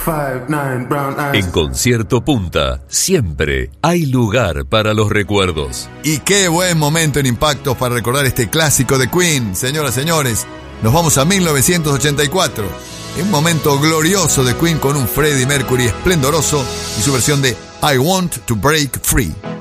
En Concierto Punta, siempre hay lugar para los recuerdos. Y qué buen momento en Impactos para recordar este clásico de Queen. Señoras, señores, nos vamos a 1984. Un momento glorioso de Queen con un Freddie Mercury esplendoroso y su versión de I Want to Break Free.